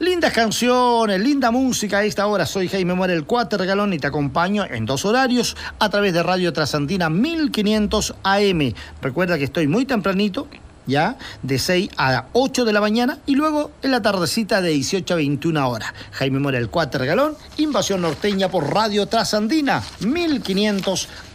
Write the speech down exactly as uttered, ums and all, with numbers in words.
Lindas canciones, linda música a esta hora. Soy Jaime Mora, el Cuatergalón, y te acompaño en dos horarios a través de Radio Trasandina mil quinientos A M. Recuerda que estoy muy tempranito, ya, de seis a ocho de la mañana, y luego en la tardecita de dieciocho a veintiuna horas. Jaime Mora, el Cuatergalón, Invasión Norteña por Radio Trasandina mil quinientos